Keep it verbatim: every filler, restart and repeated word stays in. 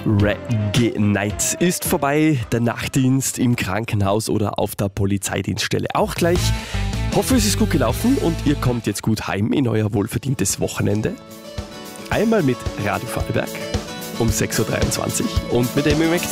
Reggae Night ist vorbei. Der Nachtdienst im Krankenhaus oder auf der Polizeidienststelle auch gleich. Hoffe, es ist gut gelaufen und ihr kommt jetzt gut heim in euer wohlverdientes Wochenende. Einmal mit Radio Vorarlberg um sechs Uhr dreiundzwanzig und mit Amy Mac